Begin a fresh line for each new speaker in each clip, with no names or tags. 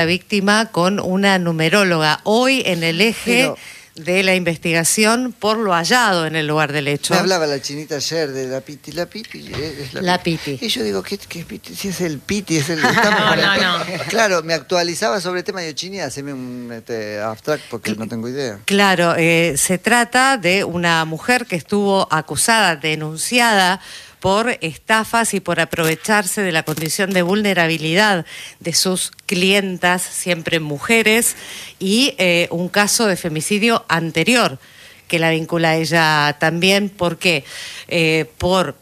La víctima con una numeróloga. Hoy en el eje de la investigación por lo hallado en el lugar del hecho.
Me hablaba la chinita ayer de la Piti. La Piti es
la Piti.
Y yo digo, ¿qué Piti? Si es el Piti, es el...
No.
Claro, me actualizaba sobre el tema de Chini, haceme un abstract porque no tengo idea.
Claro, se trata de una mujer que estuvo acusada, denunciada por estafas y por aprovecharse de la condición de vulnerabilidad de sus clientas, siempre mujeres, y un caso de femicidio anterior que la vincula a ella también. ¿Por qué? Por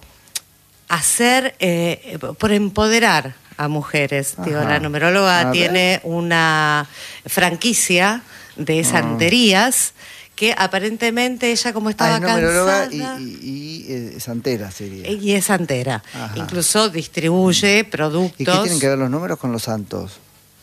empoderar a mujeres. Digo, la numeróloga tiene una franquicia de santerías que aparentemente ella, como estaba cansada...
y santera sería.
Y es santera. Incluso distribuye productos...
¿Y qué tienen que ver los números con los santos?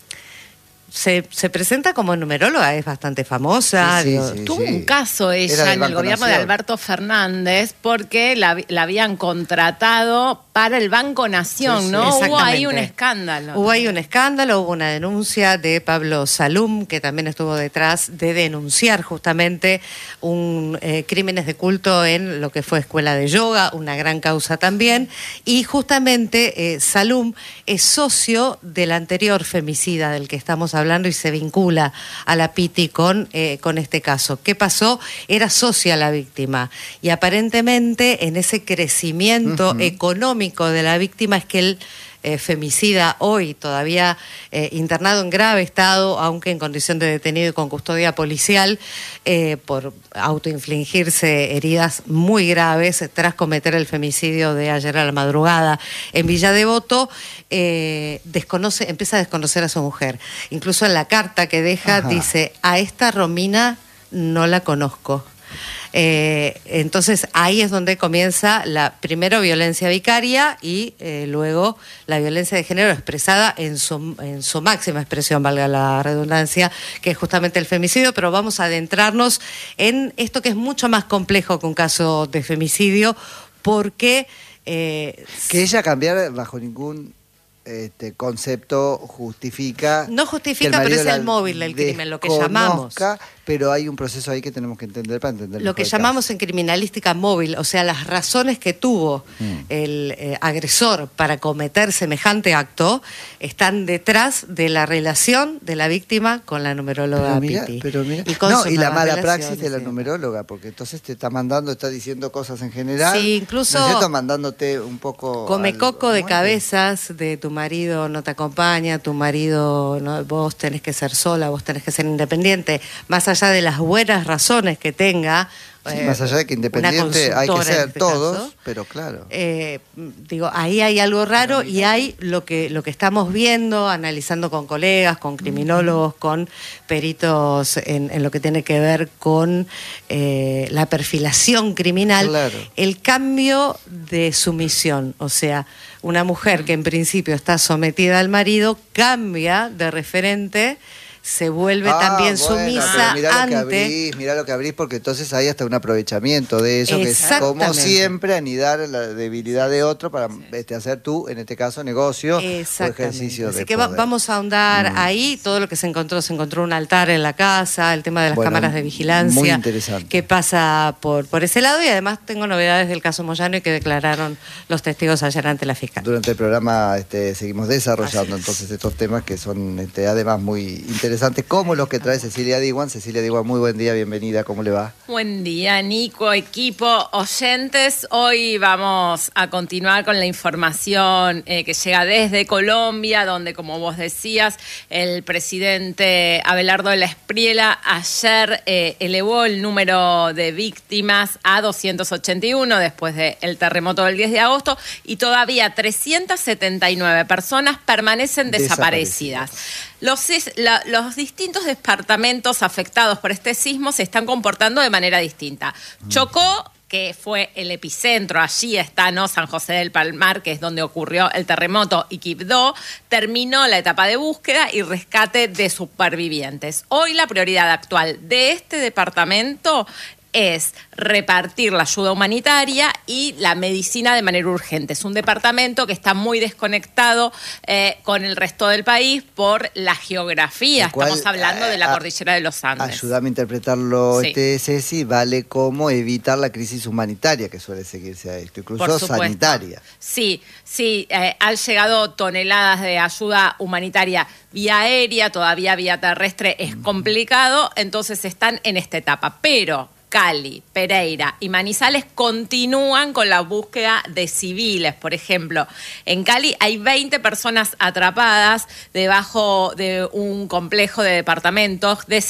Se presenta como numeróloga, es bastante famosa.
Sí.
Tuvo un caso ella en el gobierno de Alberto Fernández porque la habían contratado para el Banco Nación, ¿no? Hubo ahí un escándalo.
Hubo una denuncia de Pablo Salum, que también estuvo detrás de denunciar justamente crímenes de culto en lo que fue escuela de yoga, una gran causa también. Y justamente Salum es socio del anterior femicida del que estamos hablando y se vincula a la Piti con este caso. ¿Qué pasó? Era socia la víctima y aparentemente en ese crecimiento económico de la víctima es que el femicida, hoy todavía internado en grave estado, aunque en condición de detenido y con custodia policial, por autoinfligirse heridas muy graves tras cometer el femicidio de ayer a la madrugada en Villa Devoto, empieza a desconocer a su mujer. Incluso en la carta que deja dice: a esta Romina no la conozco. Entonces ahí es donde comienza la primero violencia vicaria y luego la violencia de género expresada en su máxima expresión, valga la redundancia, que es justamente el femicidio. Pero vamos a adentrarnos en esto que es mucho más complejo que un caso de femicidio, porque
que ella cambiar bajo ningún concepto justifica.
No justifica, pero es el móvil del crimen, lo que llamamos.
Pero hay un proceso ahí que tenemos que entender para entender
lo que llamamos en criminalística móvil, o sea, las razones que tuvo el agresor para cometer semejante acto están detrás de la relación de la víctima con la numeróloga Piti.
Y la mala praxis de la numeróloga, porque entonces te está diciendo cosas en general.
Sí, incluso
¿no es cierto? Mandándote un poco...
Come coco de cabezas de tu marido no te acompaña, tu marido, no, vos tenés que ser sola, vos tenés que ser independiente, más allá de las buenas razones que tenga.
Más allá de que independiente hay que ser todos, pero claro.
Digo, ahí hay algo raro y hay lo que estamos viendo, analizando con colegas, con criminólogos, con peritos en lo que tiene que ver con la perfilación criminal, el cambio de sumisión, o sea, una mujer que en principio está sometida al marido cambia de referente, se vuelve también sumisa ante...
Mirá lo que abrís, porque entonces hay hasta un aprovechamiento de eso, que es como siempre anidar la debilidad de otro para hacer tú, en este caso, negocio o ejercicio de
Así que
poder.
Vamos a ahondar ahí, todo lo que se encontró un altar en la casa, el tema de las cámaras de vigilancia.
Muy interesante.
Que pasa por ese lado, y además tengo novedades del caso Moyano y que declararon los testigos ayer ante la fiscal.
Durante el programa seguimos desarrollando entonces estos temas que son además muy interesantes, como los que trae Cecilia Diwan. Cecilia Diwan, muy buen día, bienvenida, ¿cómo le va?
Buen día, Nico, equipo, oyentes. Hoy vamos a continuar con la información que llega desde Colombia, donde, como vos decías, el presidente Abelardo de la Espriella ayer elevó el número de víctimas a 281 después del terremoto del 10 de agosto y todavía 379 personas permanecen desaparecidas. Los distintos departamentos afectados por este sismo se están comportando de manera distinta. Chocó, que fue el epicentro, allí está, ¿no?, San José del Palmar, que es donde ocurrió el terremoto, y Quibdó, terminó la etapa de búsqueda y rescate de supervivientes. Hoy la prioridad actual de este departamento es repartir la ayuda humanitaria y la medicina de manera urgente. Es un departamento que está muy desconectado con el resto del país por la geografía. Estamos hablando de la cordillera de los Andes.
Ayúdame a interpretarlo, Ceci, vale como evitar la crisis humanitaria que suele seguirse a esto, incluso sanitaria.
Sí, han llegado toneladas de ayuda humanitaria vía aérea, todavía vía terrestre es complicado, entonces están en esta etapa. Pero Cali, Pereira y Manizales continúan con la búsqueda de civiles. Por ejemplo, en Cali hay 20 personas atrapadas debajo de un complejo de departamentos de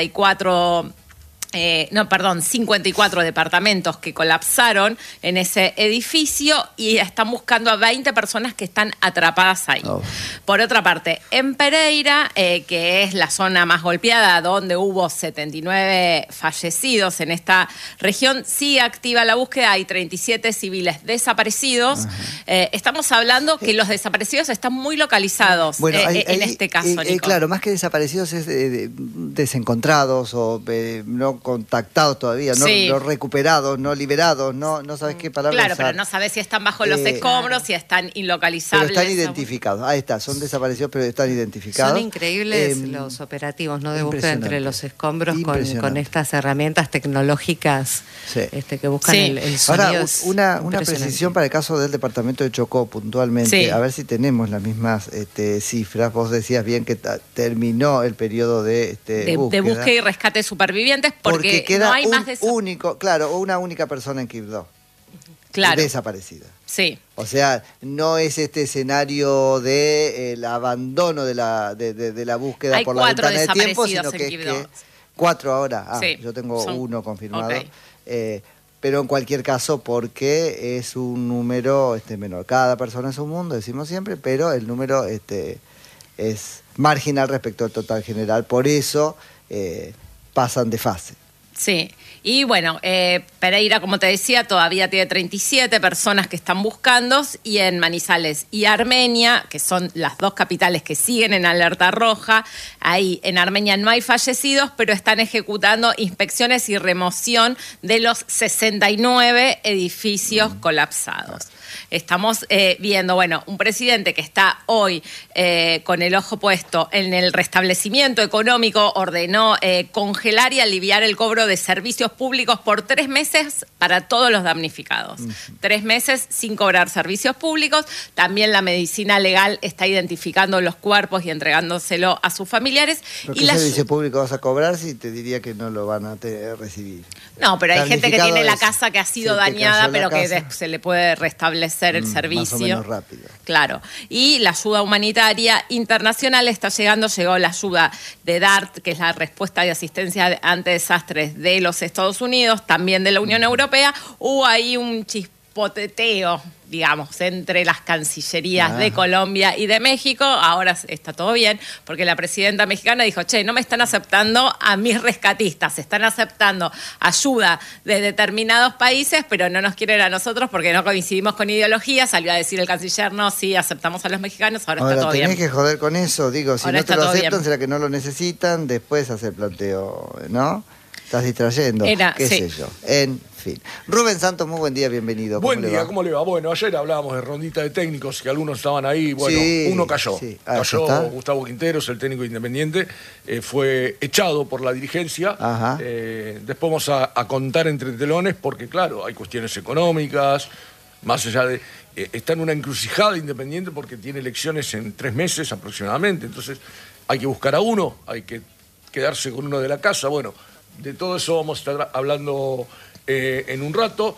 54 departamentos que colapsaron en ese edificio y están buscando a 20 personas que están atrapadas ahí. Por otra parte, en Pereira, que es la zona más golpeada, donde hubo 79 fallecidos en esta región, sigue activa la búsqueda, hay 37 civiles desaparecidos. Estamos hablando que los desaparecidos están muy localizados en este caso, Nico.
Claro, más que desaparecidos es desencontrados o no contactados todavía, no recuperados, no liberados, no sabes qué palabra
Claro,
usar.
pero no sabes si están bajo los escombros, si están inlocalizables.
Pero están identificados, ahí está, son desaparecidos pero están identificados.
Son increíbles los operativos, ¿no? De búsqueda entre los escombros con estas herramientas tecnológicas que buscan el sonido.
Ahora, una precisión para el caso del departamento de Chocó puntualmente, a ver si tenemos las mismas cifras. Vos decías bien que terminó el periodo de
búsqueda y rescate de supervivientes porque
queda
no hay más
una única persona en Quibdó.
Claro.
Desaparecida.
Sí.
O sea, no es este escenario de el abandono de la búsqueda por la ventana de tiempo, sino que es que 4 ahora. Yo tengo 1 confirmado. Pero en cualquier caso, porque es un número menor. Cada persona es un mundo, decimos siempre, pero el número es marginal respecto al total general. Por eso pasan de fase.
Sí, y bueno, Pereira, como te decía, todavía tiene 37 personas que están buscando, y en Manizales y Armenia, que son las 2 capitales que siguen en alerta roja, ahí en Armenia no hay fallecidos, pero están ejecutando inspecciones y remoción de los 69 edificios colapsados. Estamos viendo, un presidente que está hoy con el ojo puesto en el restablecimiento económico, ordenó congelar y aliviar el cobro de servicios públicos por 3 meses para todos los damnificados. 3 meses sin cobrar servicios públicos. También la medicina legal está identificando los cuerpos y entregándoselo a sus familiares.
¿Pero qué servicio público vas a cobrar si te diría que no lo van a recibir?
No, pero hay gente que tiene la casa que ha sido dañada, pero que se le puede restablecer el servicio.
Más o menos rápido.
Claro. Y la ayuda humanitaria internacional está llegando. Llegó la ayuda de DART, que es la respuesta de asistencia ante desastres de los Estados Unidos, también de la Unión Europea. Hubo ahí un chispoteteo, digamos, entre las cancillerías de Colombia y de México. Ahora está todo bien, porque la presidenta mexicana dijo, no me están aceptando a mis rescatistas, están aceptando ayuda de determinados países, pero no nos quieren a nosotros porque no coincidimos con ideología. Salió a decir el canciller, no, sí, aceptamos a los mexicanos, ahora está todo bien.
Tenés que joder con eso, digo, si ahora no te lo aceptan, será que no lo necesitan, después hace el planteo, ¿no? Estás distrayendo, qué sé yo. En fin. Rubén Santos, muy buen día, bienvenido.
Buen día, ¿cómo le va? Bueno, ayer hablábamos de rondita de técnicos, que algunos estaban ahí, uno cayó. Cayó Gustavo Quinteros, el técnico independiente, fue echado por la dirigencia. Después vamos a contar entre telones, porque claro, hay cuestiones económicas, más allá de... está en una encrucijada Independiente porque tiene elecciones en 3 meses aproximadamente, entonces hay que buscar a uno, hay que quedarse con uno de la casa, de todo eso vamos a estar hablando en un rato.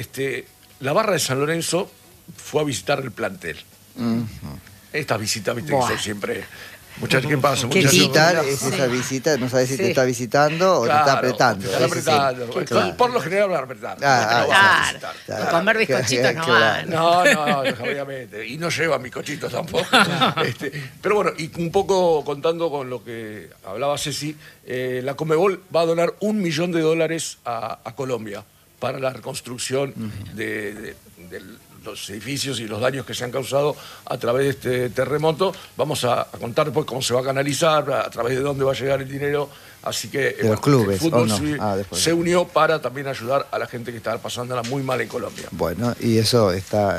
La barra de San Lorenzo fue a visitar el plantel. Estas visitas, viste, que son siempre... Muchachos, ¿qué pasa?
Visitar es esa visita, no sabes si te está visitando o te está apretando.
Te está apretando. Por lo general van a apretar.
Claro. Comer bizcochitos no van.
No, obviamente. Y no llevan bizcochitos tampoco. Pero bueno, y un poco contando con lo que hablaba Ceci, la Conmebol va a donar $1 millón a Colombia para la reconstrucción de los edificios y los daños que se han causado a través de este terremoto. Vamos a contar después cómo se va a canalizar, a través de dónde va a llegar el dinero. Así que
los clubes,
el fútbol se unió para también ayudar a la gente que está pasándola muy mal en Colombia.
Bueno, y eso está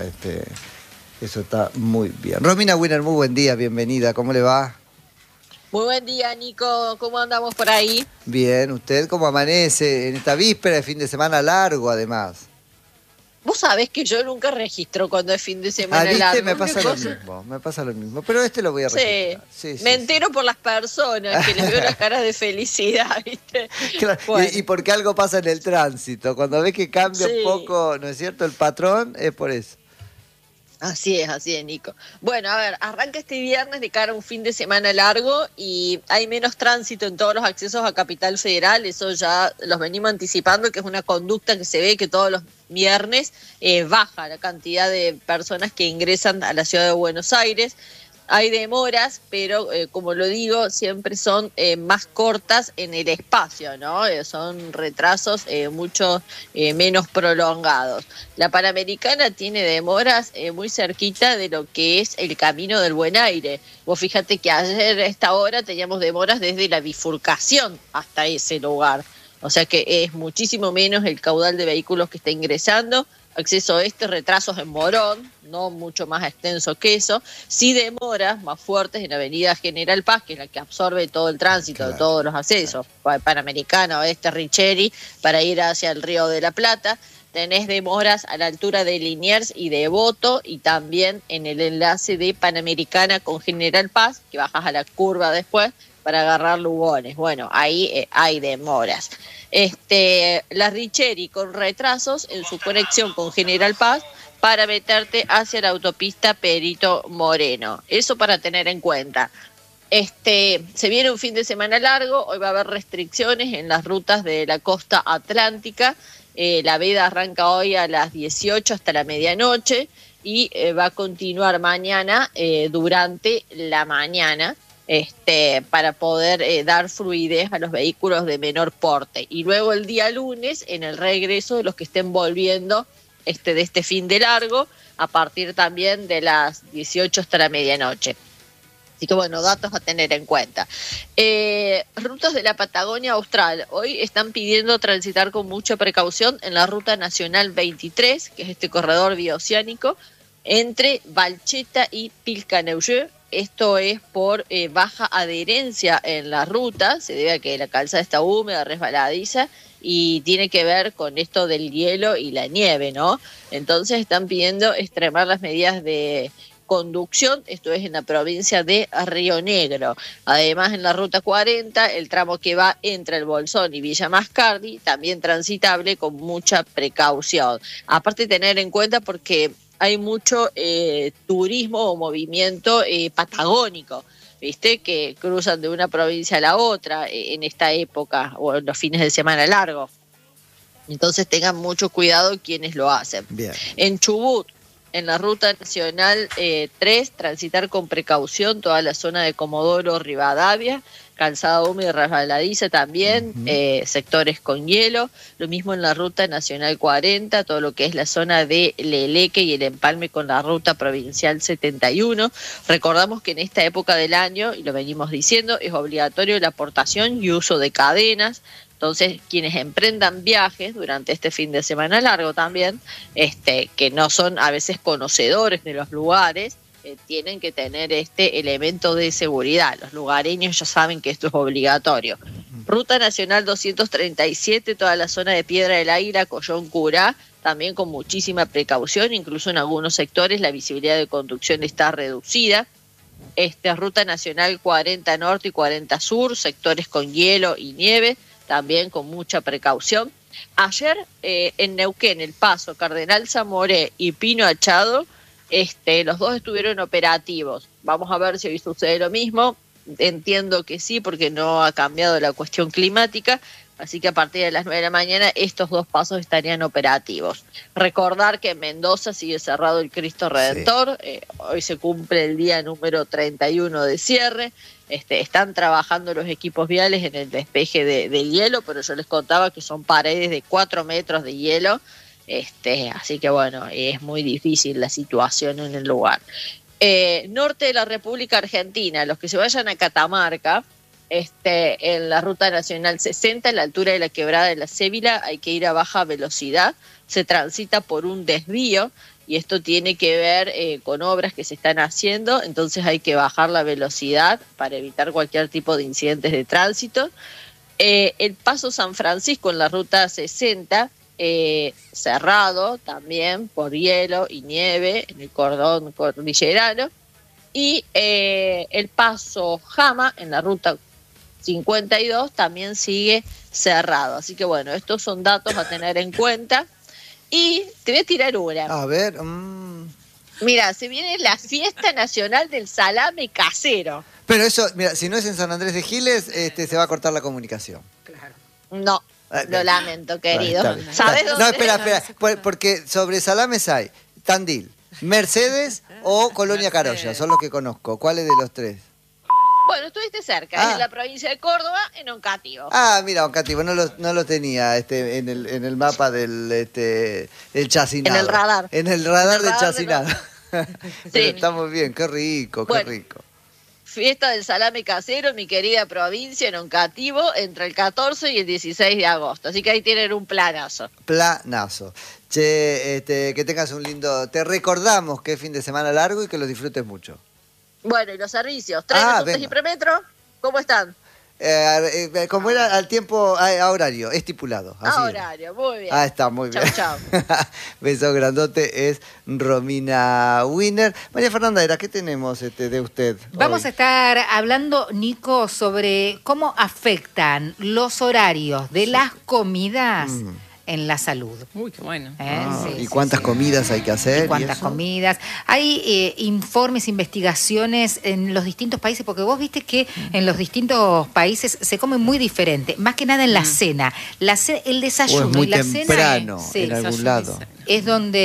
muy bien. Romina Winner, muy buen día, bienvenida. ¿Cómo le va?
Muy buen día, Nico. ¿Cómo andamos por ahí?
Bien, ¿usted cómo amanece en esta víspera de fin de semana largo, además?
Vos sabés que yo nunca registro cuando es fin de semana largo.
Me pasa lo mismo, pero lo voy a registrar. Sí,
me entero por las personas, que les veo la cara de felicidad, ¿viste?
Claro, bueno. y porque algo pasa en el tránsito, cuando ves que cambia un poco, ¿no es cierto?, el patrón, es por eso.
Así es, Nico. Bueno, a ver, arranca este viernes de cara a un fin de semana largo y hay menos tránsito en todos los accesos a Capital Federal, eso ya los venimos anticipando, que es una conducta que se ve que todos los viernes baja la cantidad de personas que ingresan a la ciudad de Buenos Aires. Hay demoras, pero como lo digo, siempre son más cortas en el espacio, ¿no? Son retrasos mucho menos prolongados. La Panamericana tiene demoras muy cerquita de lo que es el Camino del Buen Aire. Vos fíjate que ayer a esta hora teníamos demoras desde la bifurcación hasta ese lugar. O sea que es muchísimo menos el caudal de vehículos que está ingresando. Acceso retrasos en Morón, no mucho más extenso que eso. Sí demoras más fuertes en Avenida General Paz, que es la que absorbe todo el tránsito de todos los accesos. Panamericana, Richeri, para ir hacia el Río de la Plata. Tenés demoras a la altura de Liniers y de Devoto y también en el enlace de Panamericana con General Paz, que bajas a la curva después para agarrar Lugones. Bueno, ahí hay demoras. La Richeri con retrasos en su conexión con General Paz para meterte hacia la autopista Perito Moreno. Eso para tener en cuenta. Se viene un fin de semana largo, hoy va a haber restricciones en las rutas de la costa atlántica. La veda arranca hoy a las 18 hasta la medianoche y va a continuar mañana durante la mañana. Para poder dar fluidez a los vehículos de menor porte. Y luego el día lunes, en el regreso de los que estén volviendo de este fin de largo, a partir también de las 18 hasta la medianoche. Así que bueno, datos a tener en cuenta. Rutas de la Patagonia Austral. Hoy están pidiendo transitar con mucha precaución en la Ruta Nacional 23, que es este corredor bioceánico, entre Valcheta y Pilcaneuye. Esto es por baja adherencia en la ruta, se debe a que la calzada está húmeda, resbaladiza, y tiene que ver con esto del hielo y la nieve, ¿no? Entonces están pidiendo extremar las medidas de conducción, esto es en la provincia de Río Negro. Además, en la ruta 40, el tramo que va entre el Bolsón y Villa Mascardi, también transitable con mucha precaución. Aparte, tener en cuenta porque hay mucho turismo o movimiento patagónico, ¿viste? Que cruzan de una provincia a la otra en esta época o en los fines de semana largos. Entonces tengan mucho cuidado quienes lo hacen.
Bien.
En Chubut, en la Ruta Nacional 3, transitar con precaución toda la zona de Comodoro Rivadavia, calzada húmeda y resbaladiza también, sectores con hielo. Lo mismo en la Ruta Nacional 40, todo lo que es la zona de Leleque y el empalme con la Ruta Provincial 71. Recordamos que en esta época del año, y lo venimos diciendo, es obligatorio la aportación y uso de cadenas. Entonces, quienes emprendan viajes durante este fin de semana largo también, que no son a veces conocedores de los lugares, tienen que tener este elemento de seguridad. Los lugareños ya saben que esto es obligatorio. Ruta Nacional 237, toda la zona de Piedra del Águila, Collón Curá, también con muchísima precaución, incluso en algunos sectores la visibilidad de conducción está reducida. Ruta Nacional 40 Norte y 40 Sur, sectores con hielo y nieve, también con mucha precaución. Ayer en Neuquén, El Paso, Cardenal Zamoré y Pino Achado, los dos estuvieron operativos. Vamos a ver si hoy sucede lo mismo. Entiendo que sí, porque no ha cambiado la cuestión climática, así que a partir de las 9 de la mañana estos dos pasos estarían operativos. Recordar que en Mendoza sigue cerrado el Cristo Redentor, hoy se cumple el día número 31 de cierre. Están trabajando los equipos viales en el despeje del hielo, pero yo les contaba que son paredes de 4 metros de hielo, Así que bueno, es muy difícil la situación en el lugar. Norte de la República Argentina, los que se vayan a Catamarca, en la Ruta Nacional 60, a la altura de la Quebrada de la Cébila, hay que ir a baja velocidad, se transita por un desvío, y esto tiene que ver con obras que se están haciendo, entonces hay que bajar la velocidad para evitar cualquier tipo de incidentes de tránsito. El Paso San Francisco en la Ruta 60, cerrado también por hielo y nieve en el cordón cordillerano, y el Paso Jama en la Ruta 52 también sigue cerrado. Así que bueno, estos son datos a tener en cuenta. Y te voy a tirar una.
A ver.
Mira, se viene la fiesta nacional del salame casero.
Pero eso, mira, si no es en San Andrés de Giles, se va a cortar la comunicación.
Claro. No, lo lamento, querido. ¿Sabes dónde?
No, espera, porque sobre salames hay Tandil, Mercedes o Colonia Carolla, son los que conozco. ¿Cuáles de los tres?
Bueno, estuviste cerca, en la provincia de Córdoba, en Oncativo.
Mira, Oncativo, no lo tenía en el mapa del chacinado.
En el radar.
En el radar del chacinado.
Sí.
Está muy bien, qué rico, qué rico.
Fiesta del salame casero, mi querida provincia, en Oncativo, entre el 14 y el 16 de agosto. Así que ahí tienen un planazo.
Planazo. Che, que tengas un lindo... Te recordamos que es fin de semana largo y que lo disfrutes mucho.
Bueno, y los servicios, trenes, buses y premetro, ¿cómo están?
Como era al tiempo, a horario, estipulado. Así
horario, muy bien.
Está, muy bien.
Chau.
Beso grandote, es Romina Wiener. María Fernanda, ¿qué tenemos de usted
Vamos
hoy?
a estar hablando, Nico, sobre cómo afectan los horarios de las comidas en la salud.
Uy, qué bueno.
¿Y cuántas comidas hay que hacer?
¿Y cuántas comidas? Hay informes, investigaciones en los distintos países, porque vos viste que en los distintos países se come muy diferente, más que nada en la cena. El desayuno
muy
y la
temprano,
cena
en algún lado.
Es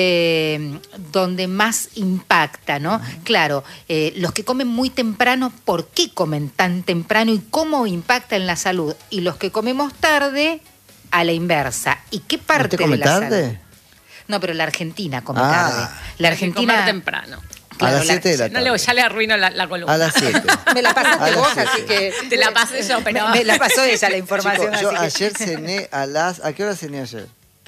donde más impacta, ¿no? Claro, los que comen muy temprano, ¿por qué comen tan temprano y cómo impacta en la salud? Y los que comemos tarde, a la inversa. ¿Y qué parte
come
de la
tarde?
salud? No, pero la Argentina come tarde. La Argentina
comer temprano.
Claro, a las 7 de la tarde.
Ya le arruino la columna.
A las 7.
Me la pasaste vos, así que...
Te la pasé yo, pero...
Me la pasó ella la información.
Chicos, yo
así
ayer cené ¿A qué hora cené ayer?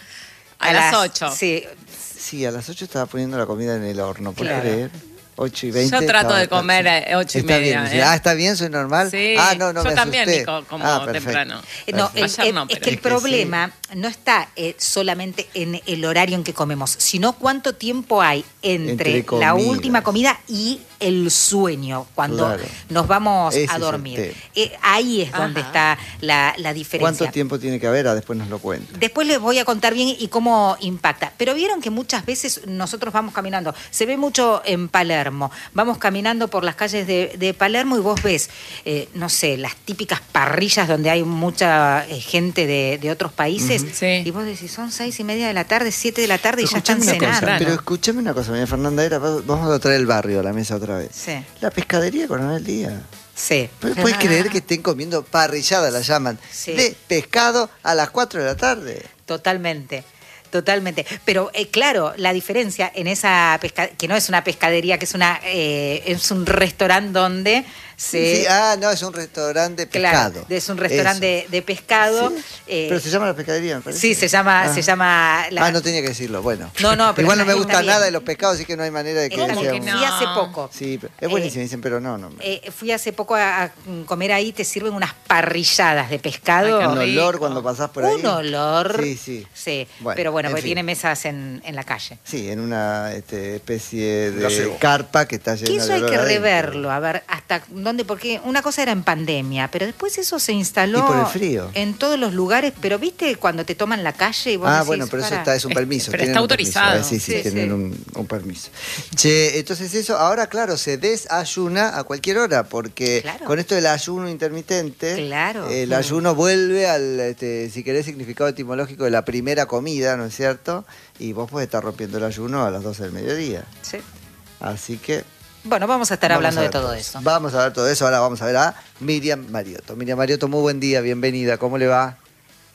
A las 8.
Sí,
a las 8 estaba poniendo la comida en el horno, ¿puedes creer? 8:20.
Yo trato de comer 8:30.
Está bien. ¿Está bien? ¿Soy normal?
Sí.
No,
yo
me
también,
asusté.
Nico, como temprano.
No,
Ayer no,
es que el problema no está solamente en el horario en que comemos, sino cuánto tiempo hay entre la última comida y el sueño, cuando nos vamos a dormir. Ahí es donde está la diferencia.
¿Cuánto tiempo tiene que haber? Después nos lo cuento.
Después les voy a contar bien y cómo impacta. Pero vieron que muchas veces nosotros vamos caminando, se ve mucho en Palermo, vamos caminando por las calles de Palermo y vos ves, no sé, las típicas parrillas donde hay mucha gente de otros países, y vos decís, son 6:30 de la tarde, 7 de la tarde y ya están cenando.
Pero escúchame una cosa, María Fernanda, vamos a traer el barrio a la mesa otra vez.
Sí.
La pescadería Coronel Díaz.
Sí.
¿Puedes creer que estén comiendo parrillada, la llaman, de pescado a las 4 de la tarde?
Totalmente. Pero claro, la diferencia en esa que no es una pescadería, que es un restaurante donde
Sí. No, es un restaurante de pescado.
Claro, es un restaurante de pescado.
Sí. Pero se llama la pescadería, me parece.
Sí, se llama
no tenía que decirlo, bueno.
No, pero
igual no me gusta nada de los pescados, así que no hay manera de que sea.
Fui hace poco.
Sí, es buenísimo, dicen, pero no.
Fui hace poco a comer ahí, te sirven unas parrilladas de pescado.
Un olor cuando pasás por ahí.
Un olor.
Sí.
Bueno, pero bueno, porque tiene mesas en la calle.
Sí, en una especie de carpa que está llena de olor.
Que eso hay que reverlo, a ver hasta dónde, porque una cosa era en pandemia, pero después eso se instaló.
Y por el frío.
En todos los lugares, pero viste cuando te toman la calle y vos decís,
bueno, pero eso es un permiso.
Pero está autorizado.
Sí, tienen un permiso. Che, entonces eso, ahora claro, se desayuna a cualquier hora, porque con esto del ayuno intermitente, el ayuno vuelve al, si querés, significado etimológico de la primera comida, ¿no es cierto? Y vos podés estar rompiendo el ayuno a las 12 del mediodía.
Sí.
Así que...
Bueno, vamos a estar hablando de todo eso.
Vamos a ver todo eso. Ahora vamos a ver a Miriam Mariotto. Miriam Mariotto, muy buen día, bienvenida. ¿Cómo le va?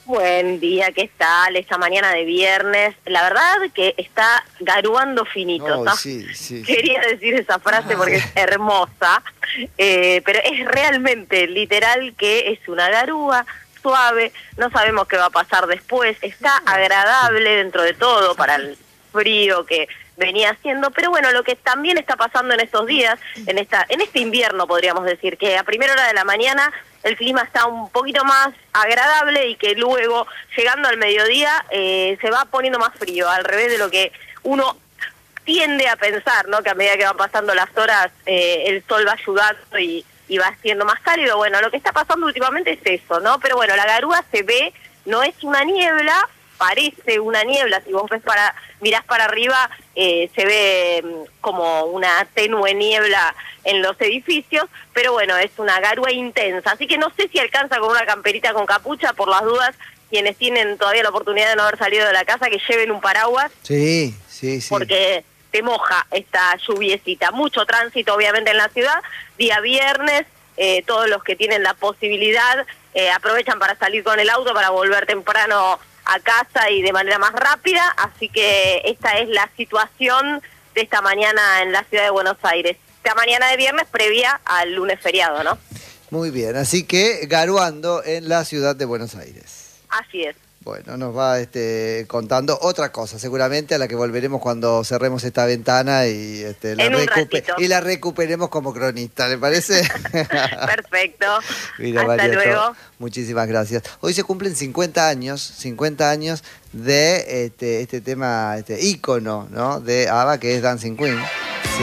Buen día, ¿qué tal? Esta mañana de viernes. La verdad que está garuando finito.
Oh, sí.
Quería decir esa frase porque es hermosa, pero es realmente literal que es una garúa suave. No sabemos qué va a pasar después. Está agradable dentro de todo para el frío que venía haciendo, pero bueno, lo que también está pasando en estos días, en este invierno podríamos decir, que a primera hora de la mañana el clima está un poquito más agradable y que luego, llegando al mediodía, se va poniendo más frío, al revés de lo que uno tiende a pensar, ¿no? Que a medida que van pasando las horas, el sol va ayudando y va siendo más cálido. Bueno, lo que está pasando últimamente es eso, ¿no? Pero bueno, la garúa se ve, no es una niebla, parece una niebla, si vos mirás para arriba, se ve como una tenue niebla en los edificios, pero bueno, es una garúa intensa, así que no sé si alcanza con una camperita con capucha, por las dudas, quienes tienen todavía la oportunidad de no haber salido de la casa, que lleven un paraguas.
Sí.
Porque te moja esta lluviecita. Mucho tránsito, obviamente, en la ciudad. Día viernes, todos los que tienen la posibilidad aprovechan para salir con el auto, para volver temprano a casa y de manera más rápida. Así que esta es la situación de esta mañana en la ciudad de Buenos Aires. Esta mañana de viernes previa al lunes feriado, ¿no?
Muy bien, así que garuando en la ciudad de Buenos Aires.
Así es.
Bueno, nos va contando otra cosa, seguramente a la que volveremos cuando cerremos esta ventana y la recuperemos como cronista, ¿le parece?
Perfecto.
Mira,
hasta luego.
Muchísimas gracias. Hoy se cumplen 50 años de este tema, ícono, ¿no? De ABBA, que es Dancing Queen. Sí.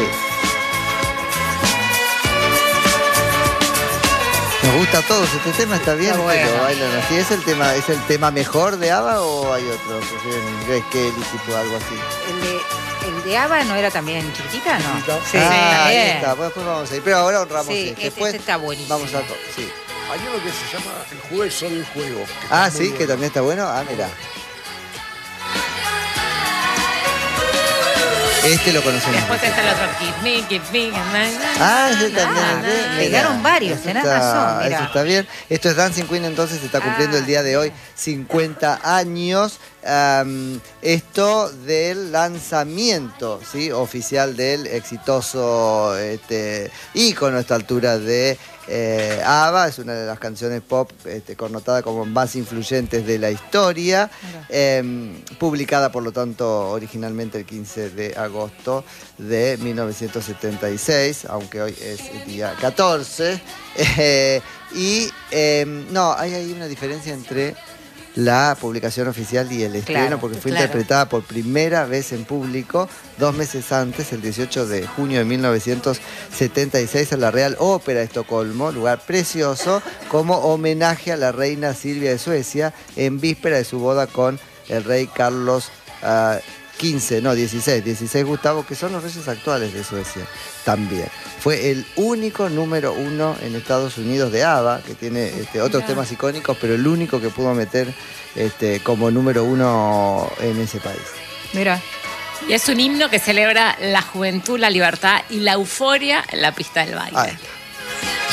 Nos gusta a todos este tema, está bien, bueno. Pero bailan así. ¿Es el tema mejor de ABBA o hay otro? Grace Kelly, tipo algo así.
¿El de ABBA no era también Chiquitita, no?
Sí, ahí está. Pues después vamos a ir. Pero ahora honramos
después está buenísimo.
Vamos a sí.
Hay uno que se llama El Juezo del Juego.
Sí, bueno. Que también está bueno. Mira. Este lo conocemos.
Después está el otro Give Me.
Ese también.
Pegaron varios, tenés razón. Mirá.
Eso está bien. Esto es Dancing Queen, entonces se está cumpliendo el día de hoy 50 años. Esto del lanzamiento, ¿sí? Oficial del exitoso ícono a esta altura de ABBA. Es una de las canciones pop connotada como más influyentes de la historia, publicada por lo tanto originalmente el 15 de agosto de 1976, aunque hoy es el día 14. Hay una diferencia entre la publicación oficial y el estreno, porque fue interpretada por primera vez en público 2 meses antes, el 18 de junio de 1976, en la Real Ópera de Estocolmo, lugar precioso, como homenaje a la reina Silvia de Suecia, en víspera de su boda con el rey Carlos XVI Gustavo, que son los reyes actuales de Suecia también. Fue el único número 1 en Estados Unidos de ABBA, que tiene otros temas icónicos, pero el único que pudo meter como número 1 en ese país.
Mira. Y es un himno que celebra la juventud, la libertad y la euforia en la pista del baile.